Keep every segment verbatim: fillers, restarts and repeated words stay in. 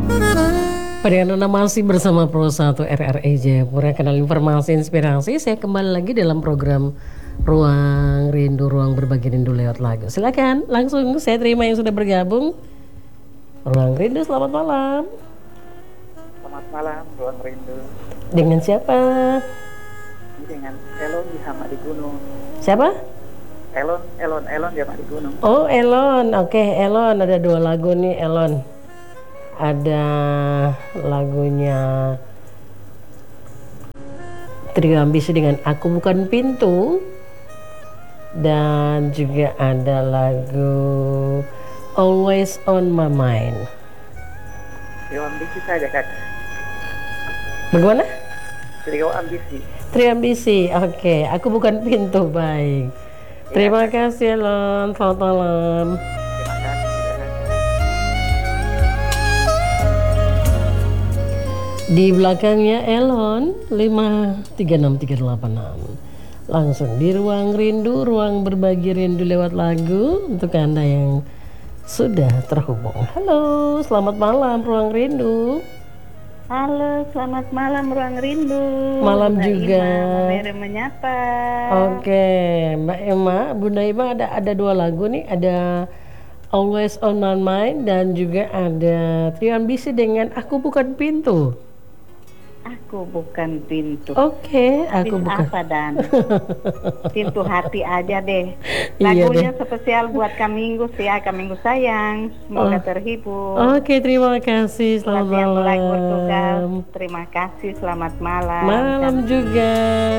Pada Anda masih bersama Pro satu R R I Jayapura, kanal informasi inspirasi. Saya kembali lagi dalam program Ruang Rindu, Ruang Berbagi Rindu lewat lagu. Silakan langsung saya terima yang sudah bergabung. Ruang Rindu, selamat malam. Selamat malam, Ruang Rindu. Dengan siapa? Dengan Elon di Hama di Gunung. Siapa? Elon, Elon, Elon di Hama di Gunung. Oh, Elon. Oke, Elon. Ada dua lagu nih, Elon. Ada lagunya Trio Ambisi dengan Aku Bukan Pintu, dan juga ada lagu Always on My Mind. Trio Ambisi saja, Kak. Bagaimana? Trio Ambisi. Trio Ambisi, oke. Okay. Aku Bukan Pintu, baik. Terima ya, kasih, Elon. Selamat malam. Terima kasih. Di belakangnya Elon lima tiga enam tiga delapan enam. Langsung di Ruang Rindu, Ruang Berbagi Rindu lewat lagu untuk Anda yang sudah terhubung. Halo, selamat malam Ruang Rindu. Halo, selamat malam Ruang Rindu. Malam Bunda juga. Ima, Mbak menyapa. Oke, Mbak Emma, Bunda Emma ada ada dua lagu nih, ada Always on My Mind dan juga ada Trio Ambisi dengan Aku Bukan Pintu. Aku bukan pintu. Oke, aku Habis bukan. apa Dan? Pintu hati aja deh. Iya Lagunya deh. spesial buat Kaminggu ya, Kaminggu sayang. Semoga Oh. terhibur. Oke, terima kasih. Selamat Buat yang mulai malam. bertugas, terima kasih. Selamat malam. Malam juga.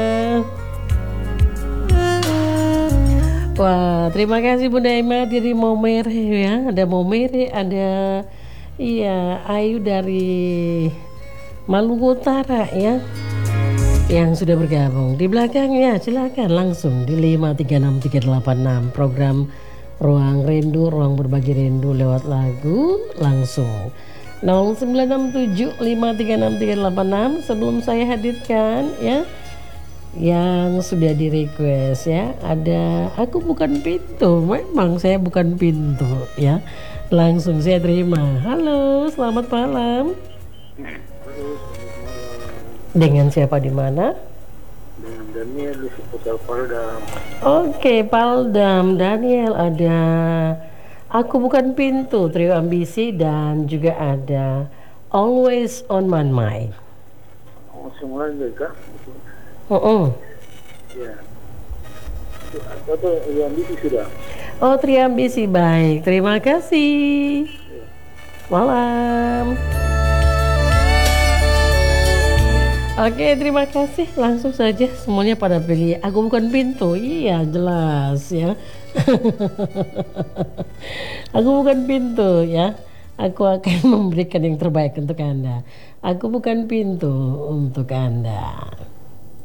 Wah, terima kasih Bunda Emma dari Momere ya. Ada Momere, ada iya Ayu dari Maluku Utara ya, yang sudah bergabung. Di belakangnya silakan langsung di lima tiga enam tiga delapan enam, program Ruang Rindu, Ruang Berbagi Rindu lewat lagu langsung nol sembilan enam tujuh lima tiga enam tiga delapan enam. Sebelum saya hadirkan ya yang sudah di request ya, ada Aku Bukan Pintu. Memang saya bukan pintu ya. Langsung saya terima. Halo, selamat malam. Dengan siapa di mana? Dengan Daniel di seputar Paldam. Oke, Paldam Daniel, ada Aku Bukan Pintu, Trio Ambisi, dan juga ada Always on My Mind. Oh, semula juga. Uh-uh. Ya. Atau Trio Ambisi sudah. Oh, Trio Ambisi, baik. Terima kasih. Malam. Oke, terima kasih. Langsung saja semuanya pada pilih Aku Bukan Pintu. Iya, jelas ya. Aku bukan pintu ya. Aku akan memberikan yang terbaik untuk Anda. Aku bukan pintu untuk Anda.